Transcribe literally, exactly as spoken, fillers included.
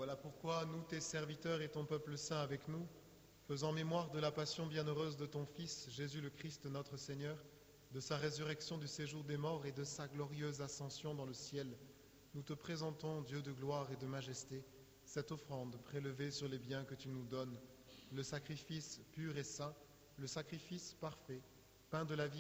Voilà pourquoi nous, tes serviteurs et ton peuple saint avec nous, faisant mémoire de la passion bienheureuse de ton Fils, Jésus le Christ notre Seigneur, de sa résurrection du séjour des morts et de sa glorieuse ascension dans le ciel, nous te présentons, Dieu de gloire et de majesté, cette offrande prélevée sur les biens que tu nous donnes, le sacrifice pur et saint, le sacrifice parfait, pain de la vie